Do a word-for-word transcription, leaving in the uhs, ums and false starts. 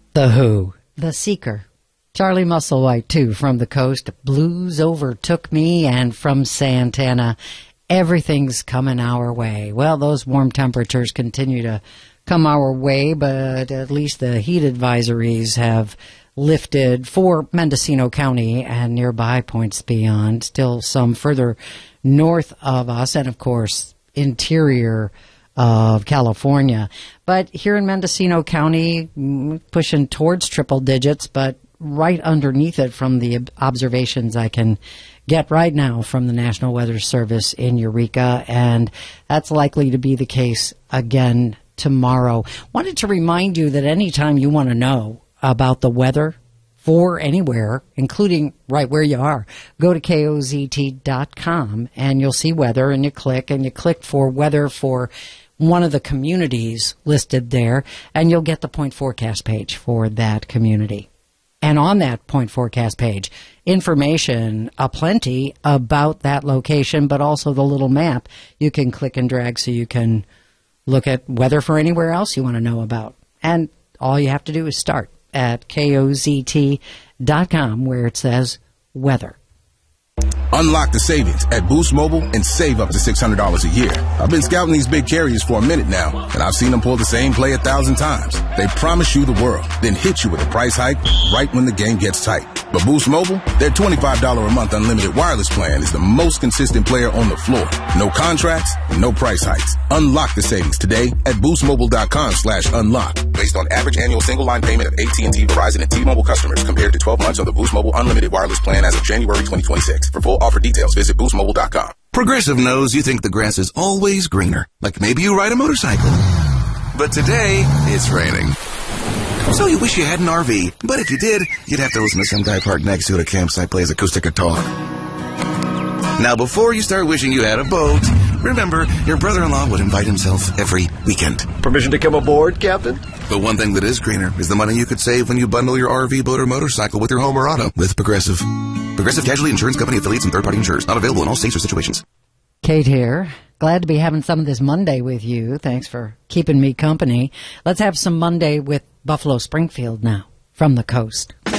The Who, The Seeker, Charlie Musselwhite, too, from the coast. Blues overtook me, and from Santana, everything's coming our way. Well, those warm temperatures continue to come our way, but at least the heat advisories have lifted for Mendocino County and nearby points beyond. Still some further north of us, and of course, interior of California. But here in Mendocino County, pushing towards triple digits, but right underneath it from the observations I can get right now from the National Weather Service in Eureka, and that's likely to be the case again tomorrow. Wanted to remind you that anytime you want to know about the weather for anywhere, including right where you are, go to K O Z T dot com and you'll see weather, and you click and you click for weather for one of the communities listed there, and you'll get the point forecast page for that community. And on that point forecast page, information aplenty about that location, but also the little map you can click and drag so you can look at weather for anywhere else you want to know about. And all you have to do is start at K O Z T dot com where it says weather. Unlock the savings at Boost Mobile and save up to six hundred dollars a year. I've been scouting these big carriers for a minute now, and I've seen them pull the same play a thousand times. They promise you the world, then hit you with a price hike right when the game gets tight. But Boost Mobile, their twenty-five dollars a month unlimited wireless plan is the most consistent player on the floor. No contracts, no price hikes. Unlock the savings today at boostmobile.com slash unlock. Based on average annual single line payment of A T and T, Verizon, and T-Mobile customers compared to twelve months on the Boost Mobile unlimited wireless plan as of January twenty twenty-six. For full offer details, visit boost mobile dot com. Progressive knows you think the grass is always greener. Like maybe you ride a motorcycle. But today, it's raining. So you wish you had an R V. But if you did, you'd have to listen to some guy parked next to it at a campsite play his acoustic guitar. Now, before you start wishing you had a boat, remember, your brother-in-law would invite himself every weekend. Permission to come aboard, Captain? But one thing that is greener is the money you could save when you bundle your R V, boat, or motorcycle with your home or auto with Progressive. Progressive Casualty Insurance Company affiliates and third-party insurers. Not available in all states or situations. Kate here. Glad to be having some of this Monday with you. Thanks for keeping me company. Let's have some Monday with Buffalo Springfield now from the coast.